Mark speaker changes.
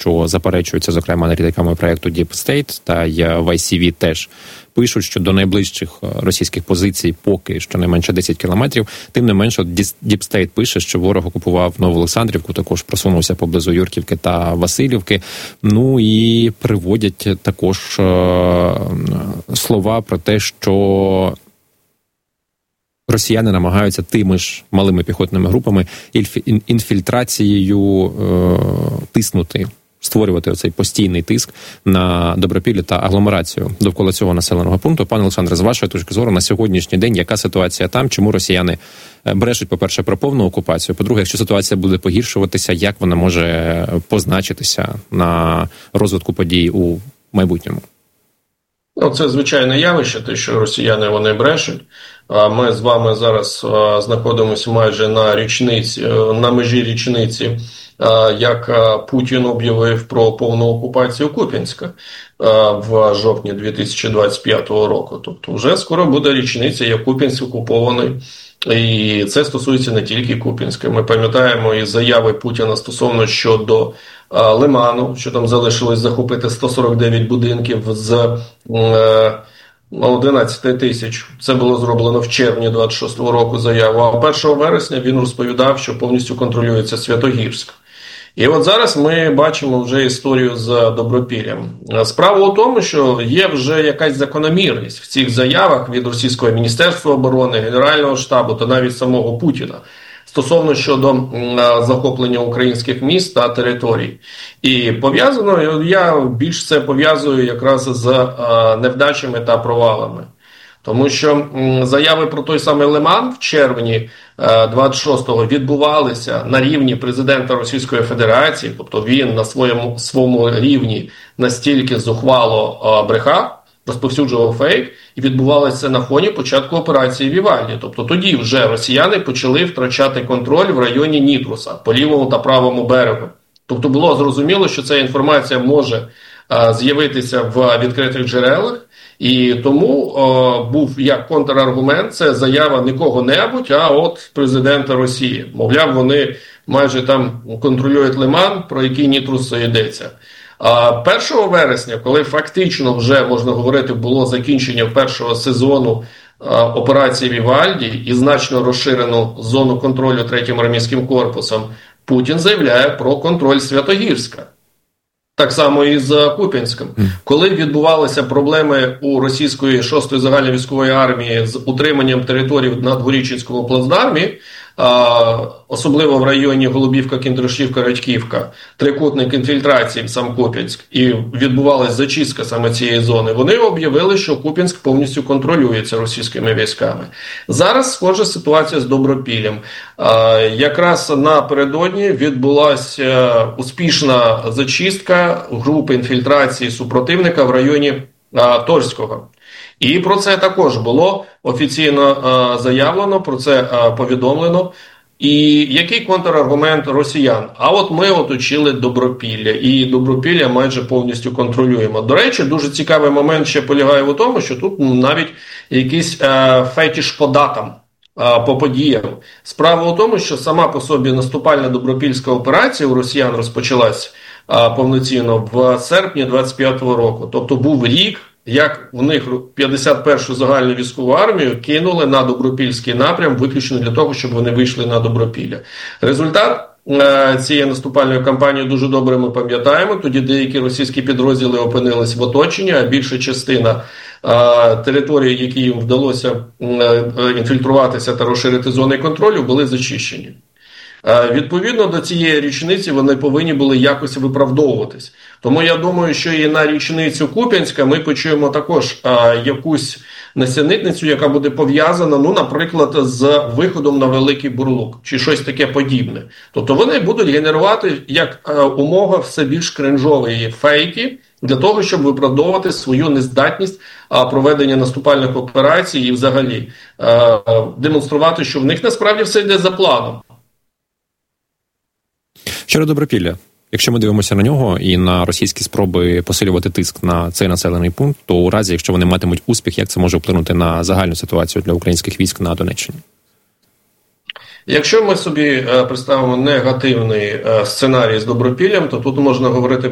Speaker 1: що заперечується, зокрема, аналітиками проєкту Deep State та в ICV теж пишуть, що до найближчих російських позицій поки щонайменше 10 кілометрів. Тим не менше, Deep State пише, що ворог окупував Нову Олександрівку, також просунувся поблизу Юрківки та Василівки. Ну і приводять також слова про те, що росіяни намагаються тими ж малими піхотними групами інфільтрацією тиснути, створювати оцей постійний тиск на Добропілля та агломерацію довкола цього населеного пункту. Пане Олександре, з вашої точки зору, на сьогоднішній день яка ситуація там? Чому росіяни брешуть, по-перше, про повну окупацію? По-друге, якщо ситуація буде погіршуватися, як вона може позначитися на розвитку подій у майбутньому?
Speaker 2: Ну, це звичайне явище, те, що росіяни вони брешуть. Ми з вами зараз знаходимося майже на межі річниці, як Путін об'явив про повну окупацію Куп'янська в жовтні 2025 року. Тобто вже скоро буде річниця, як Куп'янськ окупований. І це стосується не тільки Куп'янська. Ми пам'ятаємо і заяви Путіна стосовно щодо Лиману, що там залишилось захопити 149 будинків з 11 тисяч. Це було зроблено в червні 26-го року заяву. А 1 вересня він розповідав, що повністю контролюється Святогірськ. І от зараз ми бачимо вже історію з Добропіллям. Справа у тому, що є вже якась закономірність в цих заявах від Російського Міністерства оборони, Генерального штабу та навіть самого Путіна стосовно щодо захоплення українських міст та територій. І пов'язано, я більш це пов'язую якраз з невдачами та провалами. Тому що заяви про той самий Лиман в червні 26-го відбувалися на рівні президента Російської Федерації, тобто він на своєму рівні настільки зухвало брехав, розповсюджував фейк, і відбувалося на фоні початку операції Вівальді. Тобто тоді вже росіяни почали втрачати контроль в районі Нітруса, по лівому та правому берегу. Тобто було зрозуміло, що ця інформація може з'явитися в відкритих джерелах, і тому був як контраргумент, це заява не кого-небудь, а от президента Росії. Мовляв, вони майже там контролюють Лиман, про який Нітрус йдеться. 1 вересня, коли фактично вже, можна говорити, було закінчення першого сезону операції Вівальді і значно розширену зону контролю 3-м армійським корпусом, Путін заявляє про контроль Святогірська. Так само і з Куп'янськом. Коли відбувалися проблеми у російської 6-ї загальновійськової армії з утриманням територій на Дворічинському плацдармі, особливо в районі Голубівка, Кіндрашівка, Радьківка, трикутник інфільтрації в сам Куп'янськ, і відбувалася зачистка саме цієї зони, вони об'явили, що Куп'янськ повністю контролюється російськими військами. Зараз схожа ситуація з Добропіллям. Якраз напередодні відбулася успішна зачистка групи інфільтрації супротивника в районі Торського. І про це також було офіційно заявлено, про це повідомлено. І який контраргумент росіян? А от ми оточили Добропілля, і Добропілля майже повністю контролюємо. До речі, дуже цікавий момент ще полягає в тому, що тут навіть якийсь фетиш по датам, по подіям. Справа у тому, що сама по собі наступальна добропільська операція у росіян розпочалась повноцінно в серпні 25-го року. Тобто був рік, як в них 51-ю загальну військову армію кинули на Добропільський напрям виключно для того, щоб вони вийшли на Добропілля. Результат цієї наступальної кампанії дуже добре ми пам'ятаємо. Тоді деякі російські підрозділи опинились в оточенні, а більша частина території, які їм вдалося інфільтруватися та розширити зони контролю, були зачищені. Відповідно до цієї річниці вони повинні були якось виправдовуватись. Тому я думаю, що і на річницю Куп'янська ми почуємо також якусь несенітницю, яка буде пов'язана, наприклад, з виходом на Великий Бурлук, чи щось таке подібне. Тобто вони будуть генерувати, як умова, все більш кринжові фейки, для того, щоб виправдовувати свою нездатність проведення наступальних операцій і взагалі демонструвати, що в них насправді все йде за планом.
Speaker 1: Щодо Добропілля, якщо ми дивимося на нього і на російські спроби посилювати тиск на цей населений пункт, то у разі, якщо вони матимуть успіх, як це може вплинути на загальну ситуацію для українських військ на Донеччині?
Speaker 2: Якщо ми собі представимо негативний сценарій з Добропіллям, то тут можна говорити